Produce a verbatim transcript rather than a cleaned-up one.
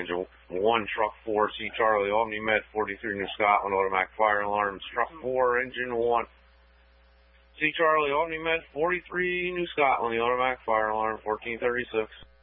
engine one, truck four, C Charlie, OmniMed, forty-three, New Scotland, automatic fire alarms, truck four, engine one. C Charlie, OmniMed, forty-three, New Scotland, the automatic fire alarm, fourteen thirty-six.